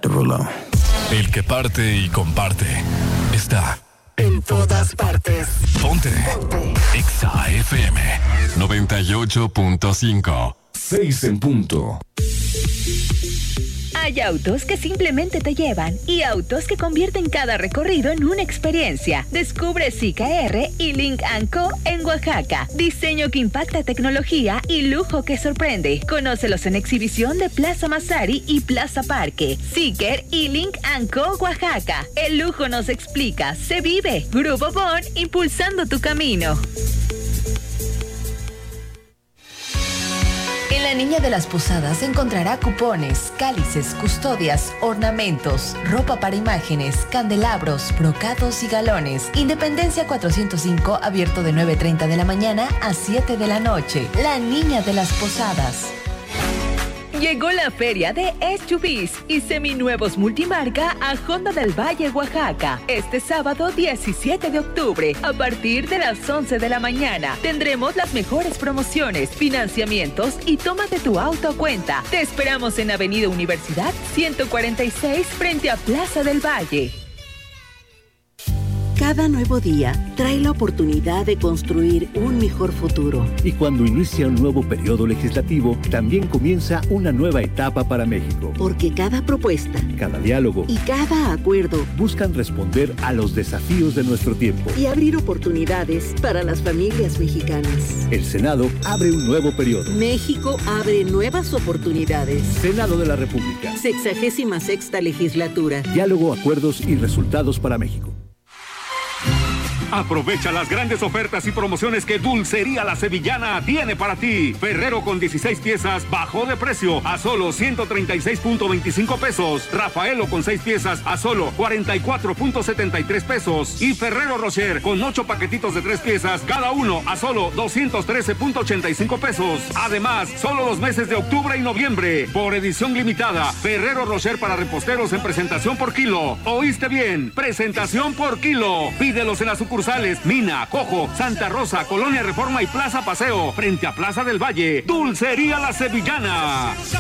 Rolón. El que parte y comparte está en todas partes. Ponte. Exa FM 98.5. 6 en punto. Hay autos que simplemente te llevan y autos que convierten cada recorrido en una experiencia. Descubre Sica R y Link & Co en Oaxaca. Diseño que impacta tecnología y lujo que sorprende. Conócelos en exhibición de Plaza Mazari y Plaza Parque. Siker y Link & Co Oaxaca. El lujo nos explica, se vive. Grupo Bon, impulsando tu camino. En la Niña de las Posadas encontrará cupones, cálices, custodias, ornamentos, ropa para imágenes, candelabros, brocados y galones. Independencia 405, abierto de 9:30 de la mañana a 7 de la noche. La Niña de las Posadas. Llegó la feria de SUVs y seminuevos multimarca a Honda del Valle, Oaxaca. Este sábado 17 de octubre, a partir de las 11 de la mañana, tendremos las mejores promociones, financiamientos y toma de tu auto a cuenta. Te esperamos en Avenida Universidad 146, frente a Plaza del Valle. Cada nuevo día trae la oportunidad de construir un mejor futuro. Y cuando inicia un nuevo periodo legislativo, también comienza una nueva etapa para México. Porque cada propuesta, cada diálogo y cada acuerdo buscan responder a los desafíos de nuestro tiempo y abrir oportunidades para las familias mexicanas. El Senado abre un nuevo periodo. México abre nuevas oportunidades. Senado de la República. 66ª legislatura. Diálogo, acuerdos y resultados para México. Aprovecha las grandes ofertas y promociones que Dulcería La Sevillana tiene para ti. Ferrero con 16 piezas bajó de precio a solo 136.25 pesos. Rafaelo con 6 piezas a solo 44.73 pesos. Y Ferrero Rocher con 8 paquetitos de 3 piezas, cada uno a solo 213.85 pesos. Además, solo los meses de octubre y noviembre. Por edición limitada, Ferrero Rocher para reposteros en presentación por kilo. ¿Oíste bien? Presentación por kilo. Pídelos en la sucursales Mina, Cojo, Santa Rosa, Colonia Reforma y Plaza Paseo, frente a Plaza del Valle. Dulcería La Sevillana.